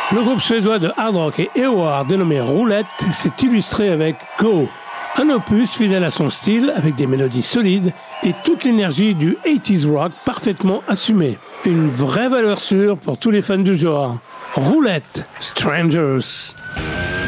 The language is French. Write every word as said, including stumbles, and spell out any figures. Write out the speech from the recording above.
Le groupe suédois de hard rock et Eward dénommé Roulette s'est illustré avec Go, un opus fidèle à son style avec des mélodies solides et toute l'énergie du eighties rock parfaitement assumée. Une vraie valeur sûre pour tous les fans du genre. Roulette, Strangers.